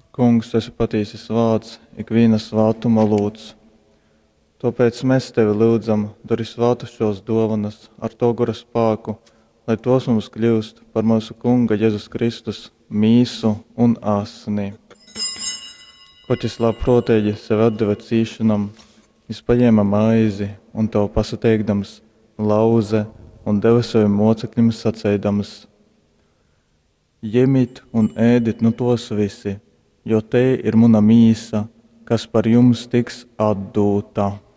Kungs, esi patiesas vārds, ikviena svātuma lūdz. Tāpēc mēs tevi lūdzam, dari svātu šos dāvanas ar to gara spēku, lai tos mums kļūst par mūsu Kunga Jēzus Kristus mīsu un asni. Koķis labprotīgi sevi atdeva cīšanam, viņš paņēma maizi un to pasateikdams lauze un deva saviem mocekļiem sacēdams: Ņemiet un ēdiet no tos visi, jo te ir mana mīsa, kas par jums tiks atdūta.